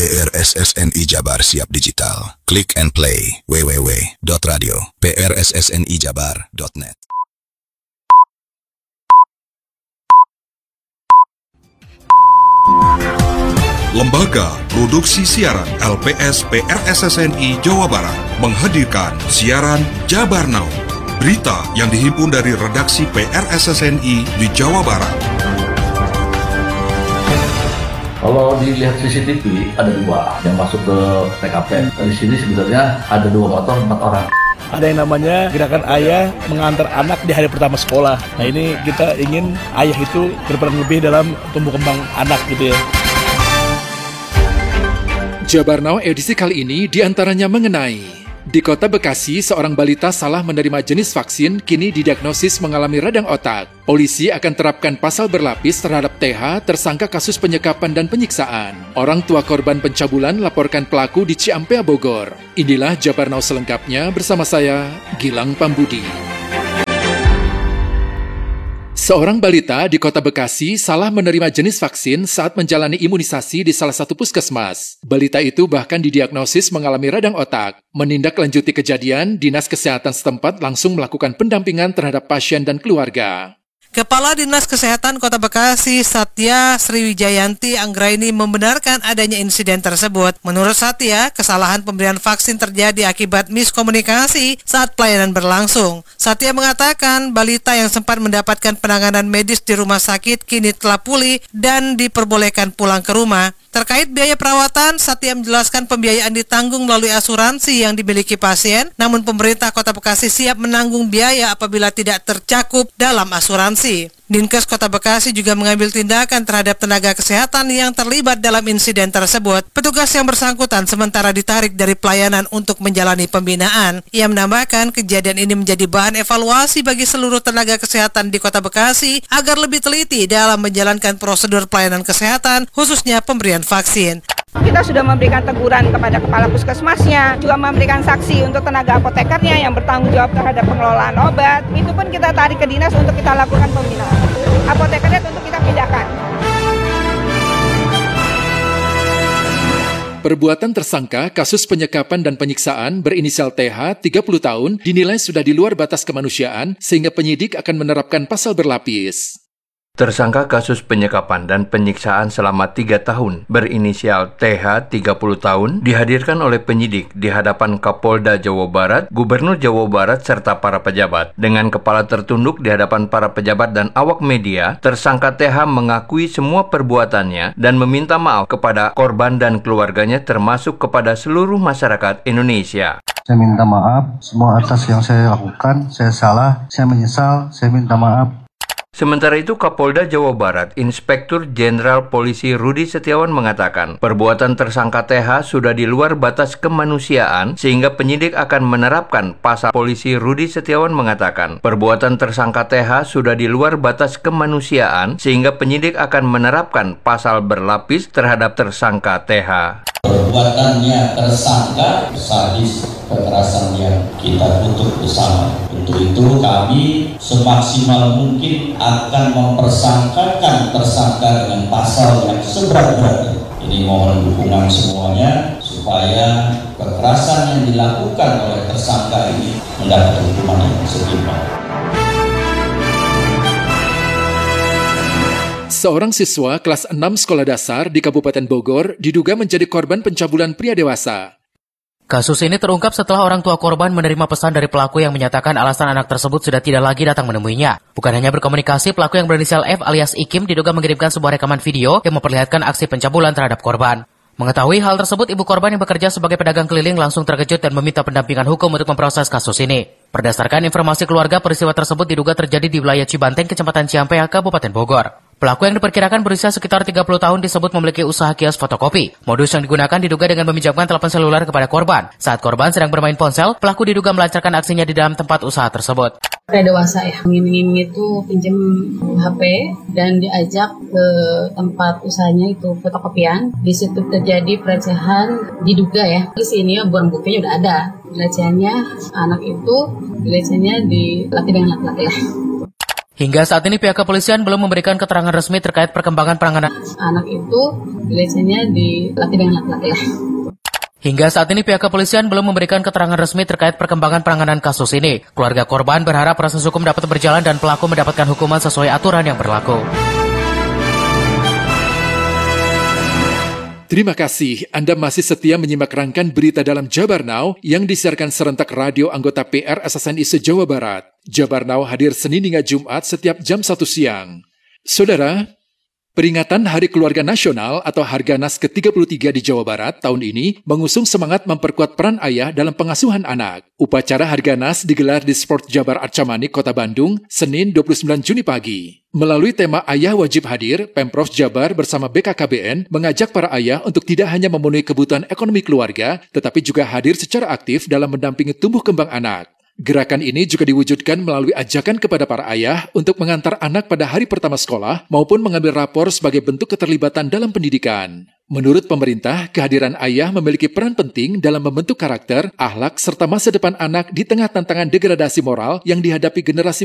PRSSNI Jabar siap digital. Click and play. www.radio.prssnijabar.net. Lembaga Produksi Siaran LPS PRSSNI Jawa Barat menghadirkan siaran Jabar Now. Berita yang dihimpun dari redaksi PRSSNI di Jawa Barat. Kalau dilihat CCTV ada 2 yang masuk ke TKP. Di sini sebenarnya ada 2 motor 4 orang. Ada yang namanya gerakan ayah mengantar anak di hari pertama sekolah. Nah ini kita ingin ayah itu berperan lebih dalam tumbuh kembang anak gitu ya. Jabar Now edisi kali ini diantaranya mengenai di Kota Bekasi, seorang balita salah menerima jenis vaksin kini didiagnosis mengalami radang otak. Polisi akan terapkan pasal berlapis terhadap TH tersangka kasus penyekapan dan penyiksaan. Orang tua korban pencabulan laporkan pelaku di Ciampea, Bogor. Inilah Jabar Now selengkapnya bersama saya, Gilang Pambudi. Seorang balita di Kota Bekasi salah menerima jenis vaksin saat menjalani imunisasi di salah satu puskesmas. Balita itu bahkan didiagnosis mengalami radang otak. Menindaklanjuti kejadian, Dinas Kesehatan setempat langsung melakukan pendampingan terhadap pasien dan keluarga. Kepala Dinas Kesehatan Kota Bekasi, Satya Sriwijayanti Anggraini membenarkan adanya insiden tersebut. Menurut Satya, kesalahan pemberian vaksin terjadi akibat miskomunikasi saat pelayanan berlangsung. Satya mengatakan balita yang sempat mendapatkan penanganan medis di rumah sakit kini telah pulih dan diperbolehkan pulang ke rumah. Terkait biaya perawatan, Satya menjelaskan pembiayaan ditanggung melalui asuransi yang dimiliki pasien, namun pemerintah Kota Bekasi siap menanggung biaya apabila tidak tercakup dalam asuransi. Dinkes Kota Bekasi juga mengambil tindakan terhadap tenaga kesehatan yang terlibat dalam insiden tersebut. Petugas yang bersangkutan sementara ditarik dari pelayanan untuk menjalani pembinaan. Ia menambahkan kejadian ini menjadi bahan evaluasi bagi seluruh tenaga kesehatan di Kota Bekasi agar lebih teliti dalam menjalankan prosedur pelayanan kesehatan, khususnya pemberian vaksin. Kita sudah memberikan teguran kepada kepala puskesmasnya, juga memberikan sanksi untuk tenaga apotekernya yang bertanggung jawab terhadap pengelolaan obat. Itu pun kita tarik ke dinas untuk kita lakukan pembinaan. Apotekernya tentu kita pindahkan. Perbuatan tersangka kasus penyekapan dan penyiksaan berinisial TH 30 tahun dinilai sudah di luar batas kemanusiaan sehingga penyidik akan menerapkan pasal berlapis. Tersangka kasus penyekapan dan penyiksaan selama 3 tahun berinisial TH 30 tahun dihadirkan oleh penyidik di hadapan Kapolda Jawa Barat, Gubernur Jawa Barat, serta para pejabat. Dengan kepala tertunduk di hadapan para pejabat dan awak media, tersangka TH mengakui semua perbuatannya dan meminta maaf kepada korban dan keluarganya termasuk kepada seluruh masyarakat Indonesia. Saya minta maaf semua atas yang saya lakukan, saya salah, saya menyesal, saya minta maaf. Sementara itu, Kapolda Jawa Barat, Inspektur Jenderal Polisi Rudi Setiawan mengatakan, perbuatan tersangka TH sudah di luar batas kemanusiaan sehingga penyidik akan menerapkan pasal. Polisi Rudi Setiawan mengatakan, perbuatan tersangka TH sudah di luar batas kemanusiaan sehingga penyidik akan menerapkan pasal berlapis terhadap tersangka TH. Perbuatannya tersangka sadis, kekerasan yang kita tuntut bersama. Untuk itu kami semaksimal mungkin akan mempersangkakan tersangka dengan pasal yang seberat-beratnya. Ini mohon dukungan semuanya supaya kekerasan yang dilakukan oleh tersangka ini mendapat hukuman yang setimpal. Seorang siswa kelas 6 sekolah dasar di Kabupaten Bogor diduga menjadi korban pencabulan pria dewasa. Kasus ini terungkap setelah orang tua korban menerima pesan dari pelaku yang menyatakan alasan anak tersebut sudah tidak lagi datang menemuinya. Bukan hanya berkomunikasi, pelaku yang berinisial F alias Ikim diduga mengirimkan sebuah rekaman video yang memperlihatkan aksi pencabulan terhadap korban. Mengetahui hal tersebut, ibu korban yang bekerja sebagai pedagang keliling langsung terkejut dan meminta pendampingan hukum untuk memproses kasus ini. Berdasarkan informasi keluarga, peristiwa tersebut diduga terjadi di wilayah Cibanteng, Kecamatan Ciampea, Kabupaten Bogor. Pelaku yang diperkirakan berusia sekitar 30 tahun disebut memiliki usaha kios fotokopi. Modus yang digunakan diduga dengan meminjamkan telepon seluler kepada korban. Saat korban sedang bermain ponsel, pelaku diduga melancarkan aksinya di dalam tempat usaha tersebut. Pria dewasa ya, iming-iming itu pinjam HP dan diajak ke tempat usahanya itu fotokopian. Di situ terjadi pelecehan, diduga ya. Di sini barang buktinya udah ada. Pelecehannya anak itu, pelecehannya di laki dengan laki-laki lah. Hingga saat ini pihak kepolisian belum memberikan keterangan resmi terkait perkembangan penanganan. Anak itu biasanya di laki dengan laki-laki lah. Hingga saat ini pihak kepolisian belum memberikan keterangan resmi terkait perkembangan penanganan kasus ini. Keluarga korban berharap proses hukum dapat berjalan dan pelaku mendapatkan hukuman sesuai aturan yang berlaku. Terima kasih Anda masih setia menyimak rangkaian berita dalam Jabar Now yang disiarkan serentak radio anggota PRSSNI se-Jawa Barat. Jabar Now hadir Senin hingga Jumat setiap jam 1 siang. Saudara, peringatan Hari Keluarga Nasional atau Harganas ke-33 di Jawa Barat tahun ini mengusung semangat memperkuat peran ayah dalam pengasuhan anak. Upacara Harganas digelar di Sport Jabar Arca Manik, Kota Bandung, Senin 29 Juni pagi. Melalui tema Ayah Wajib Hadir, Pemprov Jabar bersama BKKBN mengajak para ayah untuk tidak hanya memenuhi kebutuhan ekonomi keluarga, tetapi juga hadir secara aktif dalam mendampingi tumbuh kembang anak. Gerakan ini juga diwujudkan melalui ajakan kepada para ayah untuk mengantar anak pada hari pertama sekolah maupun mengambil rapor sebagai bentuk keterlibatan dalam pendidikan. Menurut pemerintah, kehadiran ayah memiliki peran penting dalam membentuk karakter, akhlak, serta masa depan anak di tengah tantangan degradasi moral yang dihadapi generasi